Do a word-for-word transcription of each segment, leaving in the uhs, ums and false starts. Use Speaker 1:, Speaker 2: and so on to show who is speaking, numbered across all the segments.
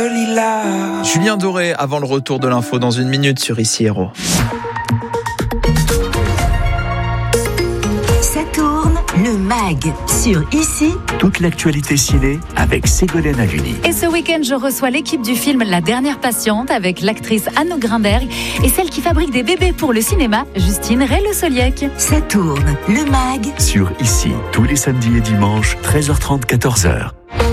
Speaker 1: lilas.
Speaker 2: Julien Doré, avant le retour de l'info dans une minute sur Ici Héros.
Speaker 3: Ça tourne, le mag sur Ici.
Speaker 4: Toute l'actualité ciné avec Ségolène Haluni.
Speaker 5: Et ce week-end, je reçois l'équipe du film La Dernière Patiente avec l'actrice Anne Grimberg et celle qui fabrique des bébés pour le cinéma, Justine Ray-Le Soliec.
Speaker 3: Ça tourne, le mag
Speaker 4: Sur Ici, tous les samedis et dimanches, treize heures trente, quatorze heures.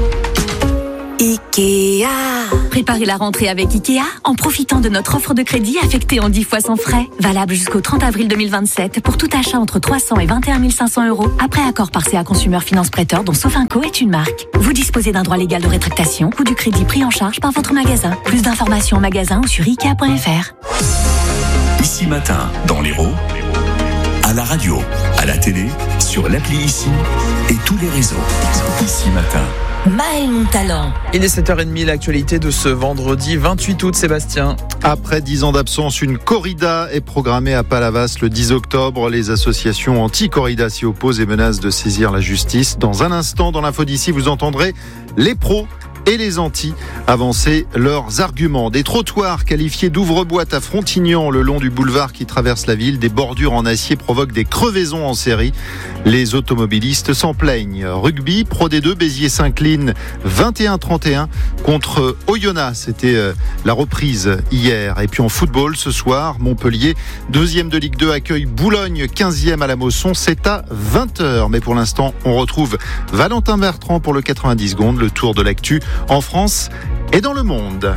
Speaker 3: Ikea.
Speaker 5: Préparez la rentrée avec Ikea en profitant de notre offre de crédit affectée en dix fois sans frais. Valable jusqu'au trente avril deux mille vingt-sept pour tout achat entre trois cents et vingt et un mille cinq cents euros. Après accord par C A Consumer Finance Prêteur dont Sofinco est une marque. Vous disposez d'un droit légal de rétractation ou du crédit pris en charge par votre magasin. Plus d'informations en magasin ou sur ikea point f r.
Speaker 4: Ici Matin, dans l'Hérault, à la radio, à la télé, sur l'appli Ici et tous les réseaux. Ici Matin.
Speaker 3: Maël Montalent.
Speaker 2: Il est sept heures trente, l'actualité de ce vendredi vingt-huit août, Sébastien.
Speaker 6: Après dix ans d'absence, une corrida est programmée à Palavas le dix octobre. Les associations anti-corrida s'y opposent et menacent de saisir la justice. Dans un instant, dans l'info d'ici, vous entendrez les pros et les anti avancer leurs arguments. Des trottoirs qualifiés d'ouvre-boîte à Frontignan le long du boulevard qui traverse la ville. Des bordures en acier provoquent des crevaisons en série. Les automobilistes s'en plaignent. Rugby, Pro D deux, Béziers s'incline vingt et un à trente et un contre Oyonnax. C'était la reprise hier. Et puis en football, ce soir, Montpellier, deuxième de Ligue deux, accueille Boulogne, quinzième à la Mosson. C'est à vingt heures. Mais pour l'instant, on retrouve Valentin Bertrand pour le quatre-vingt-dix secondes, le tour de l'actu en France et dans le monde.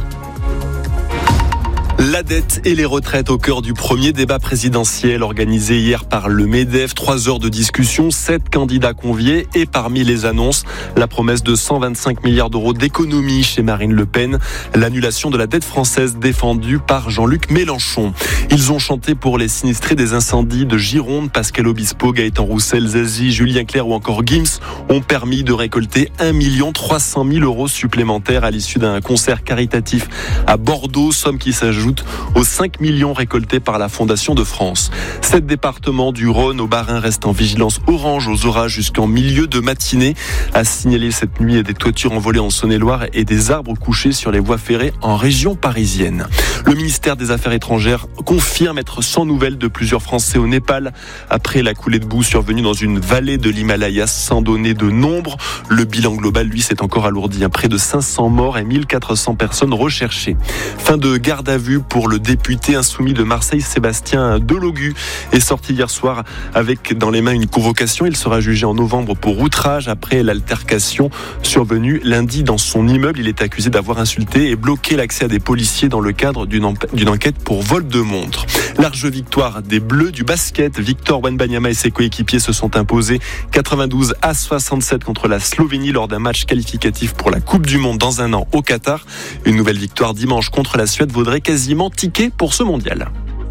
Speaker 7: La dette et les retraites au cœur du premier débat présidentiel organisé hier par le MEDEF. Trois heures de discussion, sept candidats conviés et parmi les annonces, la promesse de cent vingt-cinq milliards d'euros d'économie chez Marine Le Pen, l'annulation de la dette française défendue par Jean-Luc Mélenchon. Ils ont chanté pour les sinistrés des incendies de Gironde. Pascal Obispo, Gaëtan Roussel, Zazie, Julien Clerc ou encore Gims ont permis de récolter un million trois cent mille euros supplémentaires à l'issue d'un concert caritatif à Bordeaux, somme qui s'ajoute aux cinq millions récoltés par la Fondation de France. Sept départements du Rhône au Bas-Rhin restent en vigilance orange aux orages jusqu'en milieu de matinée. À signaler cette nuit des toitures envolées en Saône-et-Loire et des arbres couchés sur les voies ferrées en région parisienne. Le ministère des Affaires étrangères confirme être sans nouvelles de plusieurs Français au Népal après la coulée de boue survenue dans une vallée de l'Himalaya sans donner de nombre. Le bilan global, lui, s'est encore alourdi. Près de cinq cents morts et mille quatre cents personnes recherchées. Fin de garde à vue pour le député insoumis de Marseille, Sébastien Delogu, est sorti hier soir avec dans les mains une convocation. Il sera jugé en novembre pour outrage après l'altercation survenue lundi dans son immeuble. Il est accusé d'avoir insulté et bloqué l'accès à des policiers dans le cadre d'une, en- d'une enquête pour vol de montre. Large victoire des Bleus du basket. Victor Wembanyama et ses coéquipiers se sont imposés quatre-vingt-douze à soixante-sept contre la Slovénie lors d'un match qualificatif pour la Coupe du Monde dans un an au Qatar. Une nouvelle victoire dimanche contre la Suède vaudrait quasiment ticket pour ce mondial.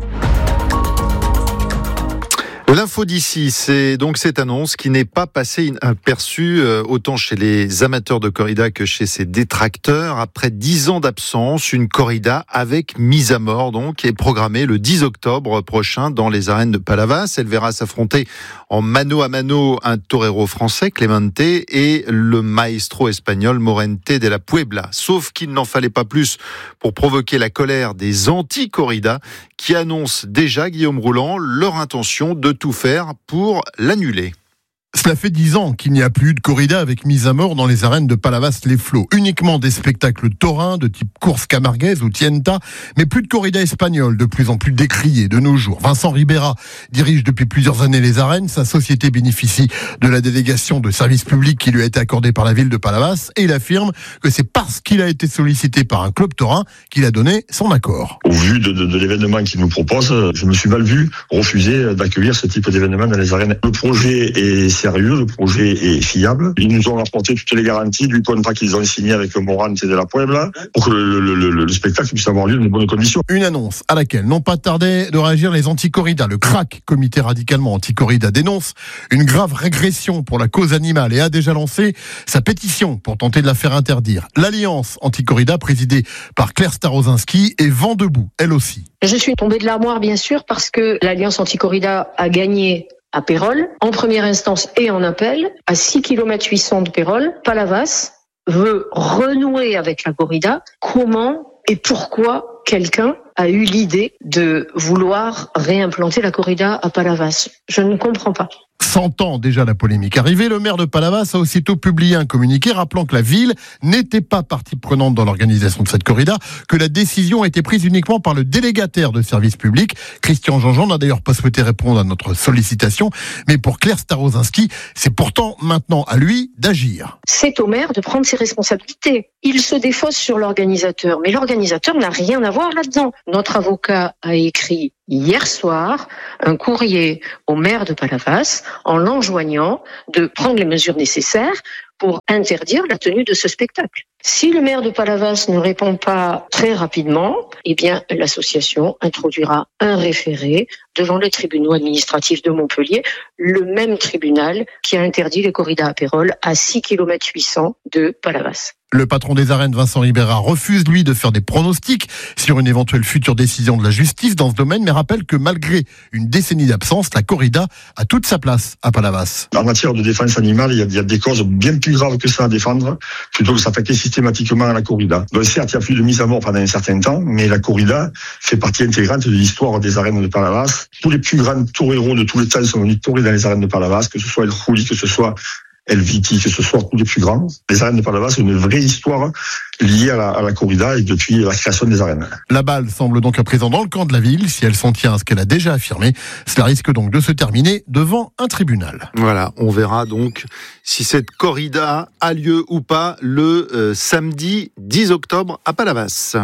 Speaker 6: L'info d'ici, c'est donc cette annonce qui n'est pas passée inaperçue euh, autant chez les amateurs de corrida que chez ses détracteurs. Après dix ans d'absence, une corrida avec mise à mort donc est programmée le dix octobre prochain dans les arènes de Palavas. Elle verra s'affronter en mano à mano un torero français, Clemente, et le maestro espagnol Morente de la Puebla. Sauf qu'il n'en fallait pas plus pour provoquer la colère des anti-corrida qui annoncent déjà, Guillaume Rouland, leur intention de tout faire pour l'annuler.
Speaker 8: Cela fait dix ans qu'il n'y a plus de corrida avec mise à mort dans les arènes de Palavas-les-Flots. Uniquement des spectacles taurins de type course camarguaise ou tienta, mais plus de corrida espagnole, de plus en plus décriée de nos jours. Vincent Ribera dirige depuis plusieurs années les arènes. Sa société bénéficie de la délégation de service public qui lui a été accordée par la ville de Palavas et il affirme que c'est parce qu'il a été sollicité par un club taurin qu'il a donné son accord.
Speaker 9: Au vu de, de, de l'événement qu'il nous propose, je me suis mal vu refuser d'accueillir ce type d'événement dans les arènes. Le projet est sérieux, le projet est fiable. Ils nous ont apporté toutes les garanties du contrat qu'ils ont signé avec Morante de la Puebla pour que le, le, le, le spectacle puisse avoir lieu dans de bonnes conditions.
Speaker 8: Une annonce à laquelle n'ont pas tardé de réagir les anti-corridas. Le C R A C, comité radicalement anti-corrida, dénonce une grave régression pour la cause animale et a déjà lancé sa pétition pour tenter de la faire interdire. L'Alliance anti-corrida, présidée par Claire Starosinski, est vent debout, elle aussi.
Speaker 10: Je suis tombée de l'armoire, bien sûr, parce que l'Alliance anti-corrida a gagné à Pérols, en première instance et en appel, à six kilomètres huit cents de Pérols, Palavas, veut renouer avec la corrida, comment et pourquoi quelqu'un a eu l'idée de vouloir réimplanter la corrida à Palavas? Je ne comprends pas.
Speaker 8: Sentant déjà la polémique arriver, le maire de Palavas a aussitôt publié un communiqué rappelant que la ville n'était pas partie prenante dans l'organisation de cette corrida, que la décision a été prise uniquement par le délégataire de service public. Christian Jean-Jean n'a d'ailleurs pas souhaité répondre à notre sollicitation, mais pour Claire Starosinski, c'est pourtant maintenant à lui d'agir.
Speaker 10: C'est au maire de prendre ses responsabilités. Il se défausse sur l'organisateur, mais l'organisateur n'a rien à voir là-dedans. Notre avocat a écrit hier soir un courrier au maire de Palavas en l'enjoignant de prendre les mesures nécessaires pour interdire la tenue de ce spectacle. Si le maire de Palavas ne répond pas très rapidement, eh bien l'association introduira un référé devant le tribunal administratif de Montpellier, le même tribunal qui a interdit les corridas à Pérol à six kilomètres huit cents de Palavas.
Speaker 8: Le patron des arènes, Vincent Ribera, refuse, lui, de faire des pronostics sur une éventuelle future décision de la justice dans ce domaine, mais rappelle que malgré une décennie d'absence, la corrida a toute sa place à Palavas.
Speaker 9: En matière de défense animale, il y a, il y a des causes bien plus graves que ça à défendre, plutôt que s'attaquer systématiquement à la corrida. Donc certes, il n'y a plus de mise à mort pendant un certain temps, mais la corrida fait partie intégrante de l'histoire des arènes de Palavas. Tous les plus grands toreros de tous les temps sont venus torer dans les arènes de Palavas, que ce soit El Juli, que ce soit El Viti, que ce soit tous les plus grands. Les arènes de Palavas, c'est une vraie histoire liée à la, à la corrida et depuis la création des arènes.
Speaker 8: La balle semble donc à présent dans le camp de la ville. Si elle s'en tient à ce qu'elle a déjà affirmé, cela risque donc de se terminer devant un tribunal.
Speaker 6: Voilà, on verra donc si cette corrida a lieu ou pas le euh, samedi dix octobre à Palavas.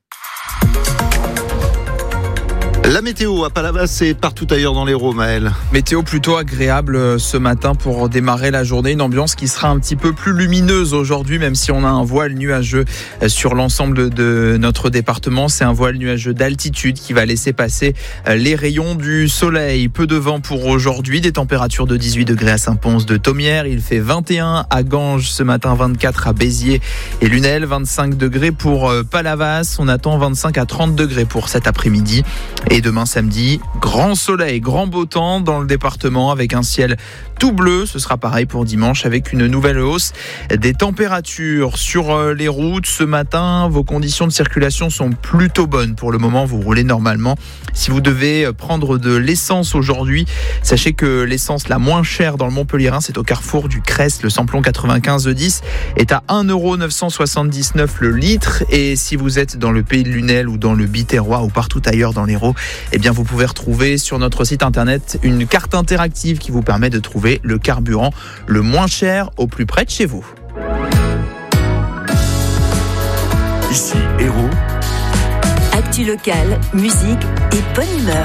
Speaker 6: La météo à Palavas et partout ailleurs dans l'Hérault, Maël.
Speaker 2: Météo plutôt agréable ce matin pour démarrer la journée. Une ambiance qui sera un petit peu plus lumineuse aujourd'hui, même si on a un voile nuageux sur l'ensemble de notre département. C'est un voile nuageux d'altitude qui va laisser passer les rayons du soleil. Peu de vent pour aujourd'hui. Des températures de dix-huit degrés à Saint-Pons de Thomières. Il fait vingt et un à Ganges ce matin, vingt-quatre à Béziers et Lunel. vingt-cinq degrés pour Palavas. On attend vingt-cinq à trente degrés pour cet après-midi. Et demain samedi, grand soleil, grand beau temps dans le département avec un ciel tout bleu. Ce sera pareil pour dimanche avec une nouvelle hausse des températures sur les routes. Ce matin, vos conditions de circulation sont plutôt bonnes. Pour le moment, vous roulez normalement. Si vous devez prendre de l'essence aujourd'hui, sachez que l'essence la moins chère dans le Montpellierin, c'est au carrefour du Crest. Le samplon quatre-vingt-quinze dix est à un euro neuf cent soixante-dix-neuf le litre. Et si vous êtes dans le pays de Lunel ou dans le Biterrois ou partout ailleurs dans l'Hérault, eh bien vous pouvez retrouver sur notre site internet une carte interactive qui vous permet de trouver le carburant le moins cher au plus près de chez vous.
Speaker 4: Ici Hérault.
Speaker 3: Actu locale, musique et bonne humeur.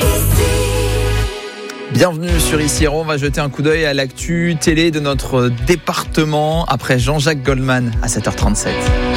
Speaker 2: Bienvenue sur Ici Hérault. On va jeter un coup d'œil à l'actu télé de notre département après Jean-Jacques Goldman à sept heures trente-sept.